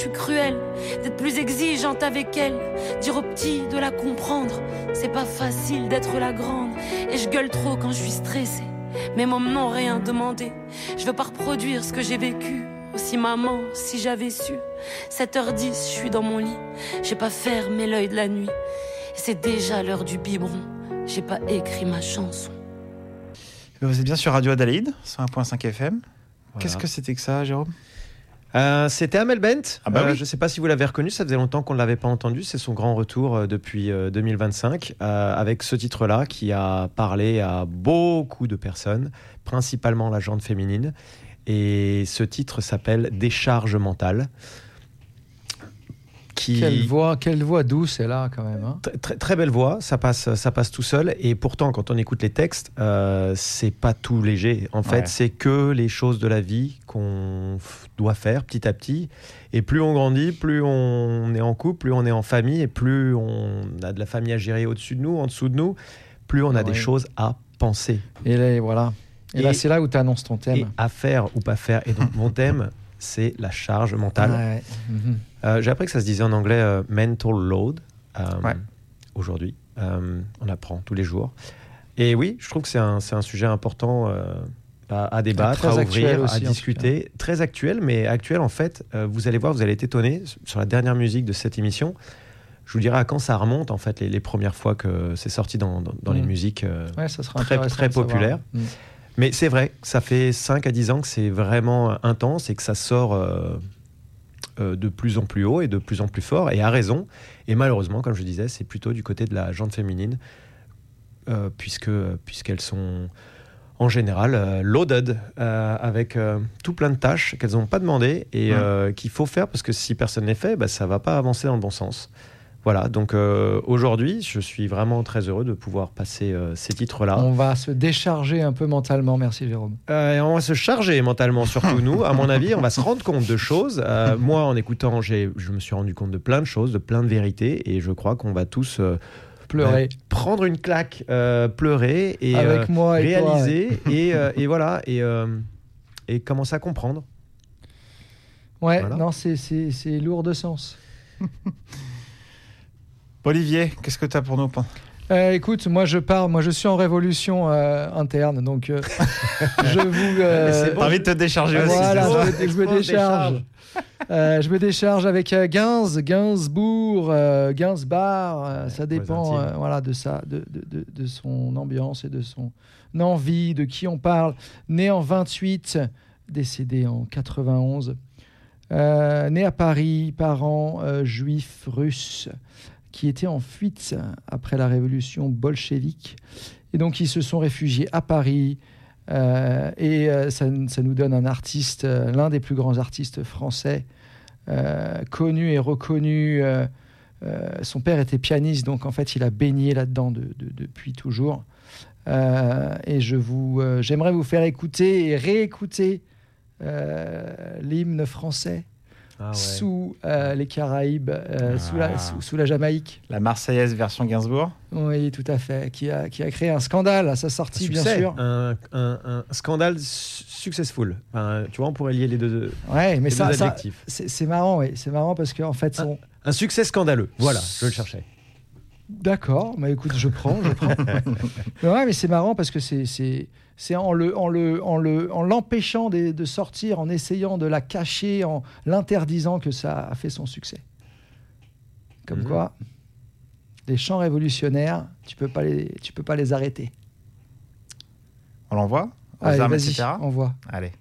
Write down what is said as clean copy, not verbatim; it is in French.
Je suis cruelle, d'être plus exigeante avec elle, dire aux petits de la comprendre. C'est pas facile d'être la grande, et je gueule trop quand je suis stressée. Mes mômes n'ont rien demandé, je veux pas reproduire ce que j'ai vécu. Aussi maman, si j'avais su, 7h10, je suis dans mon lit. J'ai pas fermé l'œil de la nuit, et c'est déjà l'heure du biberon. J'ai pas écrit ma chanson. Vous êtes bien sur Radio Adélaïde, 101.5 FM. Voilà. Qu'est-ce que c'était que ça, Jérôme ? C'était Amel Bent. Oui. Je ne sais pas si vous l'avez reconnu, ça faisait longtemps qu'on ne l'avait pas entendu. C'est son grand retour depuis 2025 avec ce titre-là qui a parlé à beaucoup de personnes, principalement la gente féminine. Et ce titre s'appelle Décharge mentale. Quelle voix douce elle a quand même. Hein. Très belle voix, ça passe tout seul. Et pourtant, quand on écoute les textes, c'est pas tout léger. En fait, c'est que les choses de la vie qu'on doit faire petit à petit. Et plus on grandit, plus on est en couple, plus on est en famille, et plus on a de la famille à gérer au-dessus de nous, en dessous de nous, plus on a des choses à penser. Et là, voilà. Et là, c'est là où tu annonces ton thème. Et à faire ou pas faire. Et donc, mon thème, c'est la charge mentale. J'ai appris que ça se disait en anglais mental load aujourd'hui. On apprend tous les jours. Et oui, je trouve que c'est un sujet important à débattre, à ouvrir, aussi, à discuter. Très actuel, mais actuel en fait, vous allez voir, vous allez être étonné sur la dernière musique de cette émission. Je vous dirai à quand ça remonte en fait, les premières fois que c'est sorti dans les musiques ça sera très populaires. Mais c'est vrai, ça fait 5 à 10 ans que c'est vraiment intense et que ça sort de plus en plus haut et de plus en plus fort, et à raison. Et malheureusement, comme je disais, c'est plutôt du côté de la gente féminine, puisqu'elles sont en général loaded avec tout plein de tâches qu'elles n'ont pas demandées et qu'il faut faire, parce que si personne ne les fait, ça ne va pas avancer dans le bon sens. Voilà, donc aujourd'hui, je suis vraiment très heureux de pouvoir passer ces titres-là. On va se décharger un peu mentalement, merci Jérôme. On va se charger mentalement, surtout nous. À mon avis, on va se rendre compte de choses. Moi, en écoutant, je me suis rendu compte de plein de choses, de plein de vérités, et je crois qu'on va tous pleurer, prendre une claque, pleurer, et avec moi et réaliser, toi, et voilà, et commencer à comprendre. Ouais, voilà. Non, c'est lourd de sens. Olivier, qu'est-ce que tu as pour nous ? Écoute, moi je suis en révolution interne, donc je vous... T'as envie de te décharger aussi, voilà, je me décharge. Je me décharge avec Gainsbourg, ça dépend de son ambiance et de son envie, de qui on parle. Né en 28, décédé en 91, né à Paris, parents juifs russes, qui étaient en fuite après la révolution bolchevique. Et donc, ils se sont réfugiés à Paris. Ça nous donne un artiste, l'un des plus grands artistes français, connu et reconnu. Son père était pianiste, donc en fait, il a baigné là-dedans depuis toujours. Et j'aimerais vous faire écouter et réécouter l'hymne français. Sous les Caraïbes, sous la Jamaïque. La Marseillaise version Gainsbourg. Oui, tout à fait. Qui a créé un scandale à sa sortie, bien sûr. Un scandale successful. Tu vois, on pourrait lier les deux. Ouais, mais deux adjectifs. C'est marrant, oui. C'est marrant parce qu'en fait, un succès scandaleux. Voilà, je le cherchais. D'accord, mais écoute, je prends. Ouais, mais c'est marrant parce que c'est en l'empêchant de sortir, en essayant de la cacher, en l'interdisant, que ça a fait son succès. Comme quoi, les chants révolutionnaires, tu peux pas les arrêter. On l'envoie ? Allez, vas-y, envoie. Allez.